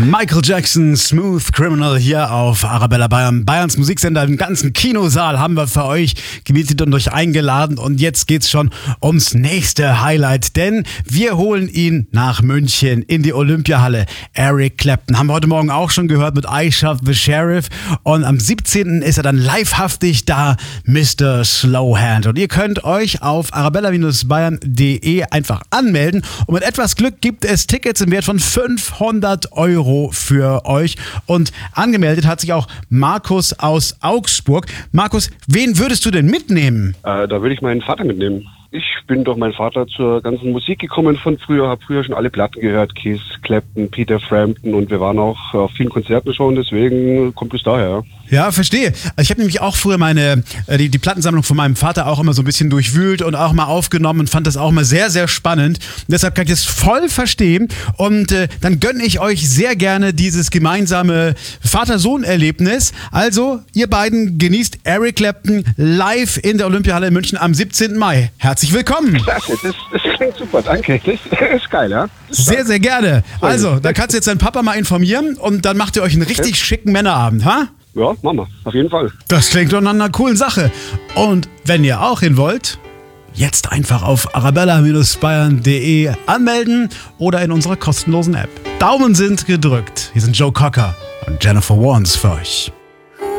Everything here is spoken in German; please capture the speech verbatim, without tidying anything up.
Michael Jackson, Smooth Criminal hier auf Arabella Bayern. Bayerns Musiksender, im ganzen Kinosaal haben wir für euch gemietet und euch eingeladen. Und jetzt geht's schon ums nächste Highlight, denn wir holen ihn nach München in die Olympiahalle. Eric Clapton haben wir heute Morgen auch schon gehört mit I Shot the Sheriff. Und am siebzehnten ist er dann livehaftig da, Mister Slowhand. Und ihr könnt euch auf arabella Bayern punkt de einfach anmelden. Und mit etwas Glück gibt es Tickets im Wert von fünfhundert Euro für euch. Und angemeldet hat sich auch Markus aus Augsburg. Markus, wen würdest du denn mitnehmen? Äh, da würde ich meinen Vater mitnehmen. Ich bin durch meinen Vater zur ganzen Musik gekommen von früher, habe früher schon alle Platten gehört, Kiss, Clapton, Peter Frampton, und wir waren auch auf vielen Konzerten schon, deswegen kommt es daher. Ja, ja, verstehe. Ich habe nämlich auch früher meine die, die Plattensammlung von meinem Vater auch immer so ein bisschen durchwühlt und auch mal aufgenommen und fand das auch mal sehr, sehr spannend. Und deshalb kann ich das voll verstehen und äh, dann gönne ich euch sehr gerne dieses gemeinsame Vater-Sohn-Erlebnis. Also, ihr beiden genießt Eric Clapton live in der Olympiahalle in München am siebzehnten Mai. Herzlich willkommen. Klasse, das, das klingt super, danke. Das ist geil, ja? Das ist sehr, sehr gerne. Also, da kannst du jetzt deinen Papa mal informieren und dann macht ihr euch einen richtig okay. schicken Männerabend, ha? Ja, machen wir. Auf jeden Fall. Das klingt doch nach einer coolen Sache. Und wenn ihr auch hin wollt, jetzt einfach auf arabella Bayern punkt de anmelden oder in unserer kostenlosen App. Daumen sind gedrückt. Hier sind Joe Cocker und Jennifer Warnes für euch.